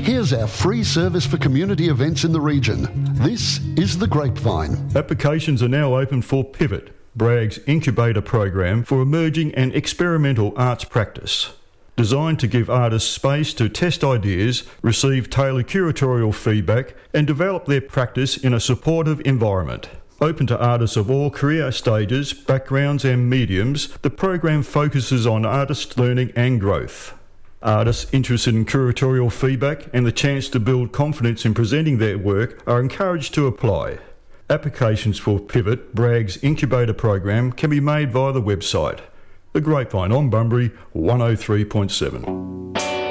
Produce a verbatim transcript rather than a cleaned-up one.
Here's our free service for community events in the region. This is The Grapevine. Applications are now open for Pivot, Bragg's incubator program for emerging and experimental arts practice. Designed to give artists space to test ideas, receive tailored curatorial feedback and develop their practice in a supportive environment. Open to artists of all career stages, backgrounds and mediums, the program focuses on artist learning and growth. Artists interested in curatorial feedback and the chance to build confidence in presenting their work are encouraged to apply. Applications for Pivot, Bragg's incubator program, can be made via the website. The Grapevine on Bunbury, one oh three point seven.